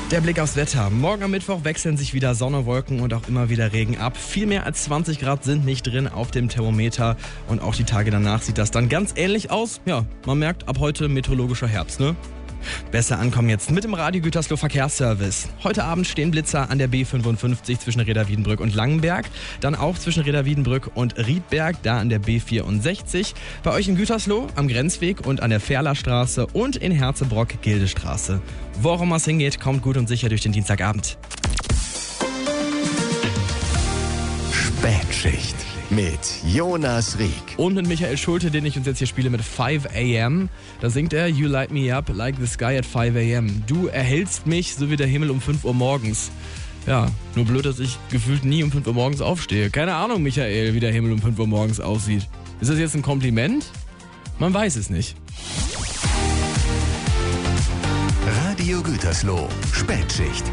Der Blick aufs Wetter. Morgen am Mittwoch wechseln sich wieder Sonne, Wolken und auch immer wieder Regen ab. Viel mehr als 20 Grad sind nicht drin auf dem Thermometer. Und auch die Tage danach sieht das dann ganz ähnlich aus. Ja, man merkt, ab heute meteorologischer Herbst, ne? Besser ankommen jetzt mit dem Radio Gütersloh Verkehrsservice. Heute Abend stehen Blitzer an der B55 zwischen Reda-Wiedenbrück und Langenberg. Dann auch zwischen Reda-Wiedenbrück und Riedberg, da an der B64. Bei euch in Gütersloh am Grenzweg und an der Ferlerstraße und in Herzebrock Gildestraße. Wo auch immer es hingeht, kommt gut und sicher durch den Dienstagabend. Spätschicht mit Jonas Rieck. Und mit Michael Schulte, den ich uns jetzt hier spiele mit 5 AM. Da singt er You light me up like the sky at 5 AM. Du erhellst mich, so wie der Himmel um 5 Uhr morgens. Ja, nur blöd, dass ich gefühlt nie um 5 Uhr morgens aufstehe. Keine Ahnung, Michael, wie der Himmel um 5 Uhr morgens aussieht. Ist das jetzt ein Kompliment? Man weiß es nicht. Radio Gütersloh. Spätschicht.